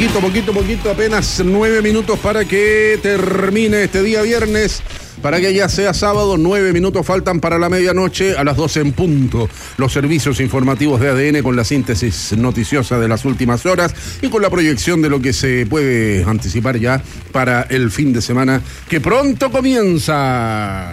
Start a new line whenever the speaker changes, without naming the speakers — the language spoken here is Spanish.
Poquito, apenas 9 minutos para que termine este día viernes, para que ya sea sábado. 9 minutos faltan para la medianoche, a las 12 en punto. Los servicios informativos de ADN con la síntesis noticiosa de las últimas horas y con la proyección de lo que se puede anticipar ya para el fin de semana que pronto comienza.